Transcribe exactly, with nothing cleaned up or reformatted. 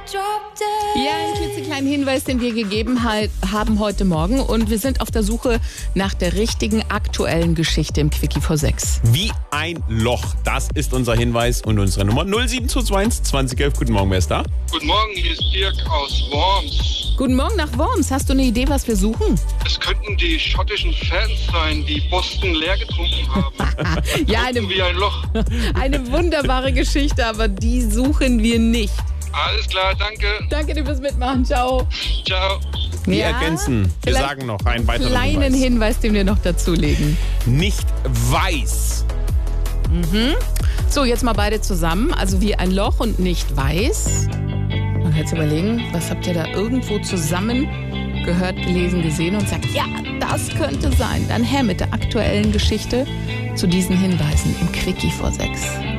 Ja, einen klitzekleinen Hinweis, den wir gegeben halt, haben heute Morgen. Und wir sind auf der Suche nach der richtigen aktuellen Geschichte im Quickie vor sechs. Wie ein Loch, das ist unser Hinweis und unsere Nummer null sieben zwei zwei eins zwanzig elf. Guten Morgen, wer ist da? Guten Morgen, hier ist Dirk aus Worms. Guten Morgen nach Worms. Hast du eine Idee, was wir suchen? Es könnten die schottischen Fans sein, die Boston leer getrunken haben. Ja, eine, Wie ein Loch. eine wunderbare Geschichte, aber die suchen wir nicht. Alles klar, danke. Danke dir fürs Mitmachen. Ciao. Ciao. Wir Ja, ergänzen. Wir vielleicht sagen noch einen weiteren kleinen Hinweis. Hinweis, den wir noch dazulegen. Nicht weiß. So, jetzt mal beide zusammen. Also wie ein Loch und nicht weiß. Man kann jetzt überlegen, was habt ihr da irgendwo zusammen gehört, gelesen, gesehen und sagt, ja, das könnte sein. Dann her mit der aktuellen Geschichte zu diesen Hinweisen im Quickie vor sechs.